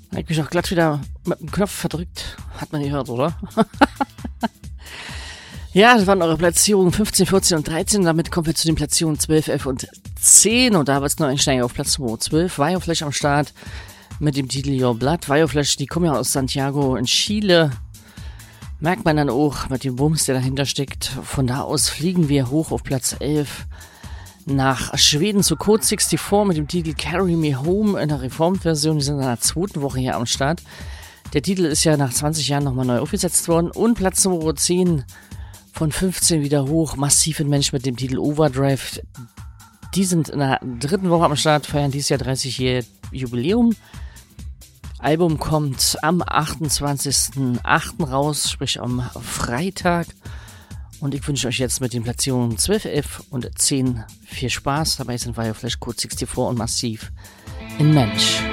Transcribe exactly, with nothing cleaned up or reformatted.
Da hab ich mich auch glatt wieder mit dem Knopf verdrückt. Hat man gehört, oder? Ja, das waren eure Platzierungen fünfzehn, vierzehn und dreizehn. Damit kommen wir zu den Platzierungen zwölf, elf und zehn. Und da wird es noch einsteigen auf Platz Nummer zwölf. Vioflash am Start mit dem Titel Your Blood. Vioflash, die kommen ja aus Santiago in Chile. Merkt man dann auch mit dem Bums, der dahinter steckt. Von da aus fliegen wir hoch auf Platz elf nach Schweden zu Code vierundsechzig mit dem Titel Carry Me Home in der Reformed-Version. Die sind in der zweiten Woche hier am Start. Der Titel ist ja nach zwanzig Jahren nochmal neu aufgesetzt worden. Und Platz Nummer zehn von fünfzehn wieder hoch. Massiv in Mensch mit dem Titel Overdrive. Die sind in der dritten Woche am Start, feiern dieses Jahr dreißig-jähriges Jubiläum. Album kommt am achtundzwanzigsten achten raus, sprich am Freitag. Und ich wünsche euch jetzt mit den Platzierungen zwölf, elf und zehn viel Spaß. Dabei sind Vioflash, Code vierundsechzig und Massiv in Mensch.